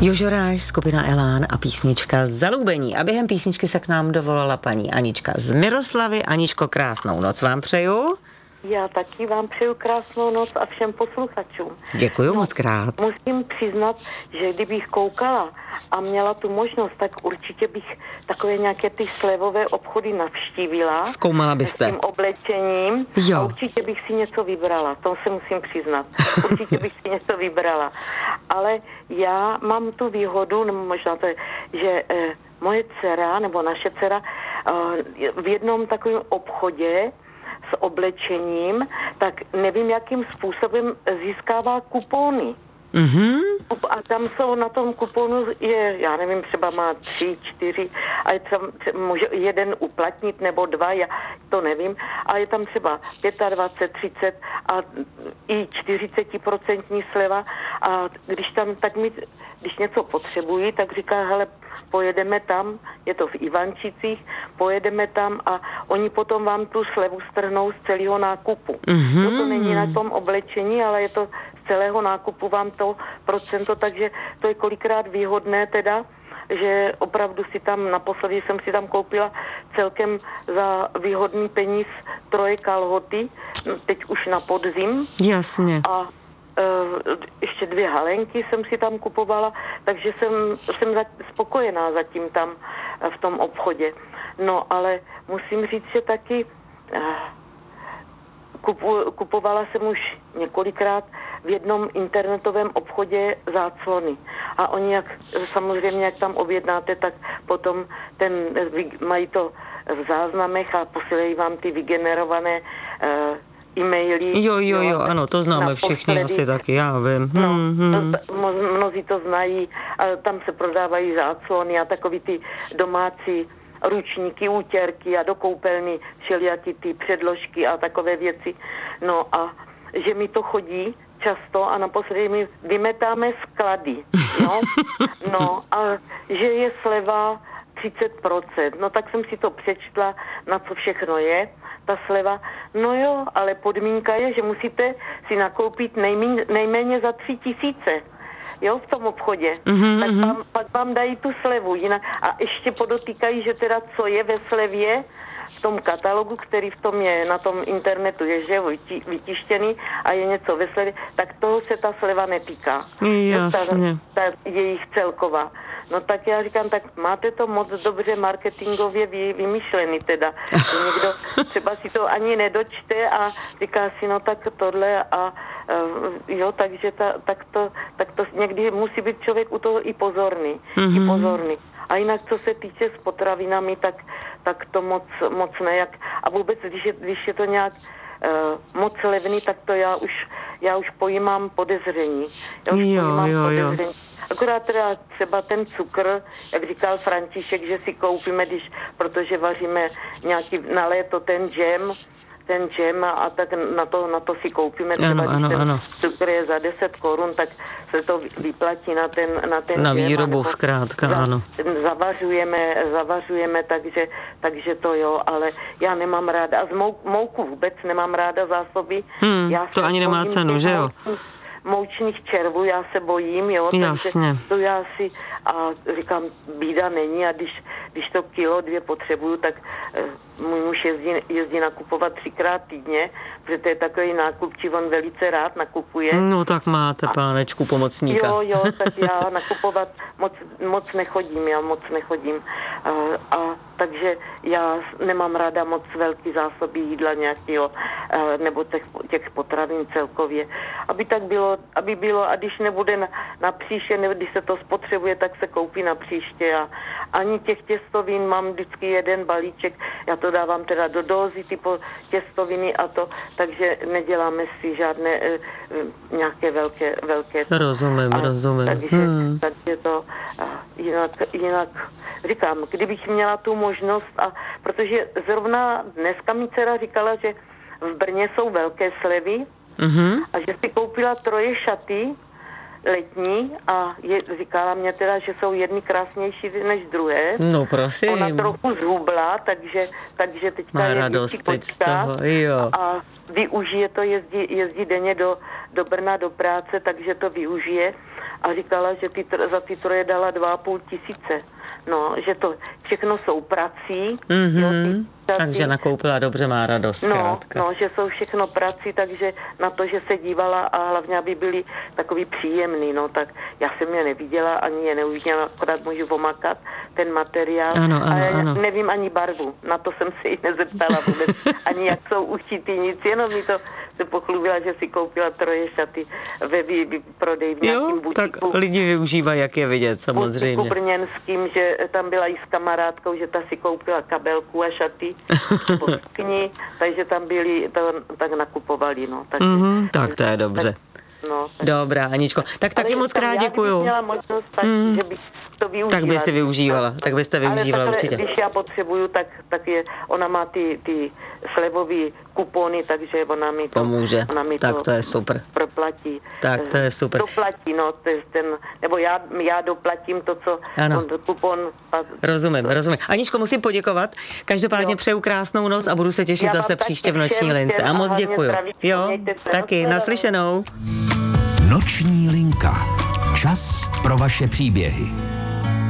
Jožoráš, skupina Elán a písnička Zalubení. A během písničky se k nám dovolala paní Anička z Miroslavy. Aničko, krásnou noc vám přeju. Já taky vám přeju krásnou noc a všem posluchačům. Děkuju moc krát. Musím přiznat, že kdybych koukala a měla tu možnost, tak určitě bych takové nějaké ty slevové obchody navštívila. Zkoumala byste. S tím oblečením. Jo. A určitě bych si něco vybrala, to se musím přiznat. Určitě bych si něco vybrala. Ale já mám tu výhodu, nebo možná to je, že moje dcera, nebo naše dcera, v jednom takovém obchodě s oblečením, tak nevím, jakým způsobem získává kupóny. Mhm. A tam jsou na tom kuponu, já nevím, třeba má 3, 4 a je tam může jeden uplatnit nebo 2, já to nevím, a je tam třeba 25, 30 a i 40% sleva a když něco potřebují, tak říká, hele, pojedeme tam, je to v Ivančicích, pojedeme tam a oni potom vám tu slevu strhnou z celého nákupu. Mm-hmm. To není na tom oblečení, ale je to z celého nákupu vám to procento, takže to je kolikrát výhodné teda, že opravdu si tam, naposledy jsem si tam koupila celkem za výhodný peníz 3 kalhoty, teď už na podzim. Jasně. A ještě 2 halenky jsem si tam kupovala, takže jsem spokojená zatím tam v tom obchodě. No, ale musím říct, že taky kupovala jsem už několikrát v jednom internetovém obchodě záclony. A oni, samozřejmě, jak tam objednáte, tak potom mají to v záznamech a posílají vám ty vygenerované e-maily. Jo, ano, to známe všichni asi taky, já vím. Mnozí to znají, ale tam se prodávají záclony a takový ty domácí ručníky, útěrky a do koupelny všelijaký ty předložky a takové věci. No a že mi to chodí často a naposledy mi vymetáme sklady. No a že je sleva 30%. No tak jsem si to přečtla, na co všechno je ta sleva. No jo, ale podmínka je, že musíte si nakoupit nejméně za 3 000. Jo, v tom obchodě. Pak vám dají tu slevu. A ještě podotýkají, že teda co je ve slevě v tom katalogu, který v tom je, na tom internetu je, že vytištěný a je něco ve slevě, tak toho se ta sleva netýká. Jasně. Ta jejich celková. No tak já říkám, tak máte to moc dobře marketingově vymyšlený teda. Někdo třeba si to ani nedočte a říká si, no tak tohle a jo, takže tak to někdy musí být člověk u toho i pozorný. I pozorný. A jinak, co se týče s potravinami, tak to moc ne. A vůbec, když je to nějak moc levný, tak to já už pojímám podezření. Jo. Akorát teda třeba ten cukr, jak říkal František, že si koupíme, protože vaříme nějaký na léto ten džem a tak na to si koupíme. Třeba, ano. Cukr je za 10 korun, tak se to vyplatí na ten na džem. výrobu zkrátka, ano. Zavařujeme, takže to jo, ale já nemám ráda. A z mouku vůbec nemám ráda zásoby. To ani nemá cenu, že jo? Moučných červů, já se bojím, jo, jasně. Takže to já si a říkám, bída není a když to 1-2 kilo potřebuju, tak můj muž jezdí nakupovat 3krát týdně, protože to je takový nákupčí, on velice rád nakupuje. No tak máte, pánečku, pomocníka. Jo, tak já nakupovat moc nechodím. A takže já nemám ráda moc velký zásoby jídla nějakého, nebo těch potravin celkově. Aby bylo, a když nebude na příště, nebo když se to spotřebuje, tak se koupí na příště. A ani těch těstovin mám vždycky jeden balíček, já to dávám teda do dózy, typu těstoviny a to, takže neděláme si žádné nějaké velké. Rozumím. Takže to jinak říkám, kdybych měla tu možnost, protože zrovna dneska mi dcera říkala, že v Brně jsou velké slevy a že si koupila 3 šaty letní a říkala mě teda, že jsou jedny krásnější než druhé. No prosím. Ona trochu zhubla, takže teďka má je radost teď z toho, jo. A využije to, jezdí denně do Brna do práce, takže to využije a říkala, že za ty troje dala 2,5 tisíce. No, že to všechno jsou prací. Mm-hmm. Takže nakoupila dobře, má radost, zkrátka. No, že jsou všechno prací, takže na to, že se dívala a hlavně, aby byli takový příjemný, no, tak já jsem je neviděla, ani je neuviděla, akorát můžu omakat ten materiál. Ano, já nevím ani barvu, na to jsem se jí nezeptala vůbec, ani jak jsou ušitý, nic, jenom mi to se pochlubila, že si koupila troje šaty ve prodej v nějakým butiku. Tak lidi využívají, jak je vidět, samozřejmě. Butiku brněnským, že tam byla i s kamarádkou, že ta si koupila kabelku a šaty kni, takže tam byli, tak nakupovali, no. Takže, tak to je dobře. Dobrá, Aničko. Tak taky moc krát děkuju. Kdybych měla možnost, tak, že bych to využívala. Tak by si využívala, tak byste využívala ale určitě. Když já potřebuju, tak ona má ty slevový kupony, takže ona mi to pomůže. Tak to je super. Proplatí. Tak to je super. Doplatí, no, nebo já doplatím to, co kupon. Rozumím. Aničko, musím poděkovat. Každopádně přeju krásnou noc a budu se těšit zase příště v Noční lince. A moc děkuju. Jo, taky, naslyšenou. Noční linka. Čas pro vaše příběhy.